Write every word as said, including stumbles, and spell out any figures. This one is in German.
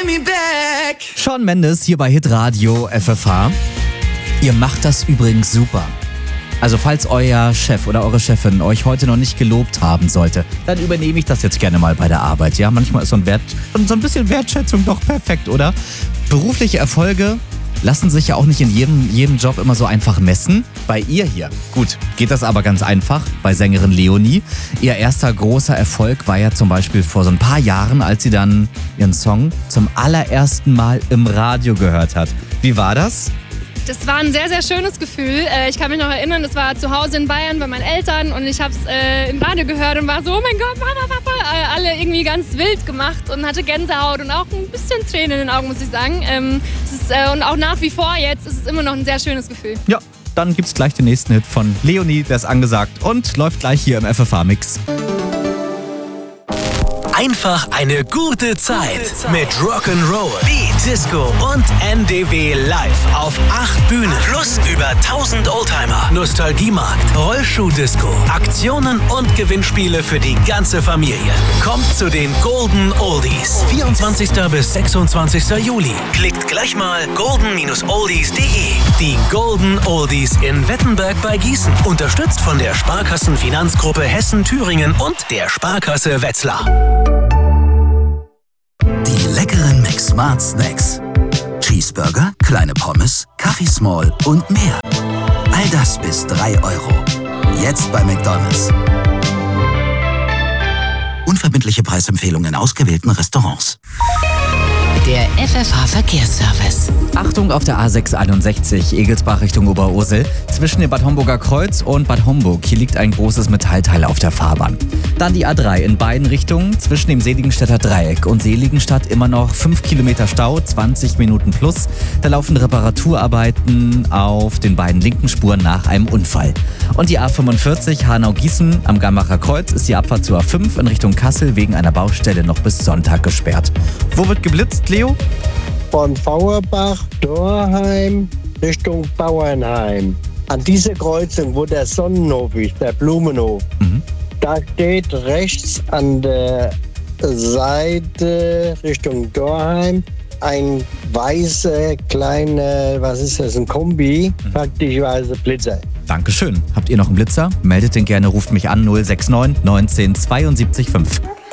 me back. Shawn Mendes hier bei Hitradio F F H. Ihr macht das übrigens super. Also falls euer Chef oder eure Chefin euch heute noch nicht gelobt haben sollte, dann übernehme ich das jetzt gerne mal bei der Arbeit. Ja, manchmal ist so ein, Wert, so ein bisschen Wertschätzung doch perfekt, oder? Berufliche Erfolge lassen sich ja auch nicht in jedem, jedem Job immer so einfach messen. Bei ihr hier, gut, geht das aber ganz einfach, bei Sängerin Leonie. Ihr erster großer Erfolg war ja zum Beispiel vor so ein paar Jahren, als sie dann ihren Song zum allerersten Mal im Radio gehört hat. Wie war das? Das war ein sehr, sehr schönes Gefühl. Ich kann mich noch erinnern, das war zu Hause in Bayern bei meinen Eltern und ich habe es äh, im Radio gehört und war so, oh mein Gott, Papa, Papa, alle irgendwie ganz wild gemacht und hatte Gänsehaut und auch ein bisschen Tränen in den Augen, muss ich sagen. Ähm, es ist, äh, und auch nach wie vor jetzt ist es immer noch ein sehr schönes Gefühl. Ja, dann gibt's gleich den nächsten Hit von Leonie, der ist angesagt und läuft gleich hier im F F H-Mix. Einfach eine gute Zeit mit Rock'n'Roll, Beat, Disco und N D W live auf acht Bühnen. Plus über tausend Oldtimer, Nostalgiemarkt, Rollschuh-Disco, Aktionen und Gewinnspiele für die ganze Familie. Kommt zu den Golden Oldies. vierundzwanzigsten bis sechsundzwanzigsten Juli. Klickt gleich mal golden oldies punkt de. Die Golden Oldies in Wettenberg bei Gießen. Unterstützt von der Sparkassenfinanzgruppe Hessen-Thüringen und der Sparkasse Wetzlar. Die leckeren McSmart Snacks. Cheeseburger, kleine Pommes, Kaffee Small und mehr. All das bis drei Euro. Jetzt bei McDonald's. Unverbindliche Preisempfehlungen in ausgewählten Restaurants. Der F F H-Verkehrsservice. Achtung auf der A sechshunderteinundsechzig, Egelsbach Richtung Oberursel. Zwischen dem Bad Homburger Kreuz und Bad Homburg. Hier liegt ein großes Metallteil auf der Fahrbahn. Dann die A drei in beiden Richtungen. Zwischen dem Seligenstädter Dreieck und Seligenstadt immer noch fünf Kilometer Stau, zwanzig Minuten plus. Da laufen Reparaturarbeiten auf den beiden linken Spuren nach einem Unfall. Und die A fünfundvierzig Hanau-Gießen am Gambacher Kreuz ist die Abfahrt zur A fünf in Richtung Kassel wegen einer Baustelle noch bis Sonntag gesperrt. Wo wird geblitzt, Leo? Von Fauerbach, Dorheim Richtung Bauernheim. An dieser Kreuzung, wo der Sonnenhof ist, der Blumenhof, mhm. da steht rechts an der Seite Richtung Dorheim ein weißer kleiner, was ist das, ein Kombi, mhm. praktischerweise Blitzer. Dankeschön. Habt ihr noch einen Blitzer? Meldet den gerne, ruft mich an null sechs neun neunzehn zweiundsiebzig fünf.